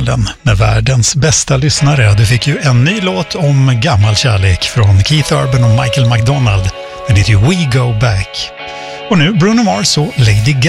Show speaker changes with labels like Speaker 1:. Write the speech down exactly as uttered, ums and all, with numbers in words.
Speaker 1: kanalen med världens bästa lyssnare. Du fick ju en ny låt om gammal kärlek från Keith Urban och Michael McDonald. Den heter ju We Go Back. Och nu Bruno Mars och Lady Gaga.